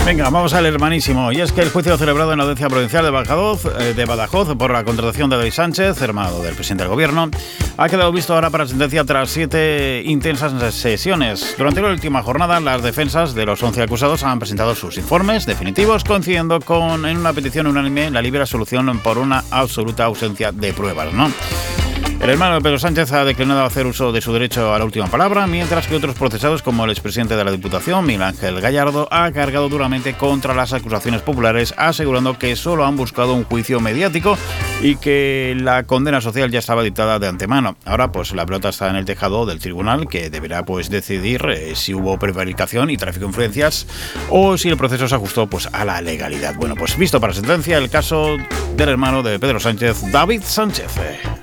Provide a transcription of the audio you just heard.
Venga, vamos al hermanísimo. Y es que el juicio celebrado en la Audiencia Provincial de Badajoz por la contratación de David Sánchez, hermano del presidente del Gobierno, ha quedado visto ahora para sentencia tras 7 intensas sesiones. Durante la última jornada, las defensas de los 11 acusados han presentado sus informes definitivos, coincidiendo en una petición unánime la libre absolución por una absoluta ausencia de pruebas, ¿no? El hermano de Pedro Sánchez ha declinado hacer uso de su derecho a la última palabra, mientras que otros procesados, como el expresidente de la Diputación, Miguel Ángel Gallardo, ha cargado duramente contra las acusaciones populares, asegurando que solo han buscado un juicio mediático y que la condena social ya estaba dictada de antemano. Ahora, pues la pelota está en el tejado del tribunal, que deberá pues decidir si hubo prevaricación y tráfico de influencias o si el proceso se ajustó pues a la legalidad. Bueno, pues visto para sentencia el caso del hermano de Pedro Sánchez, David Sánchez.